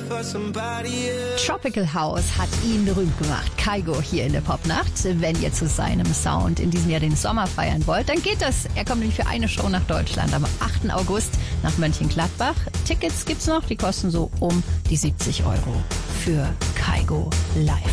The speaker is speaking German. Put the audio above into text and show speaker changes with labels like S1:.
S1: Tropical House hat ihn berühmt gemacht. Kygo hier in der Popnacht. Wenn ihr zu seinem Sound in diesem Jahr den Sommer feiern wollt, dann geht das. Er kommt nämlich für eine Show nach Deutschland am 8. August nach Mönchengladbach. Tickets gibt's noch, die kosten so um die 70 € für Kygo live.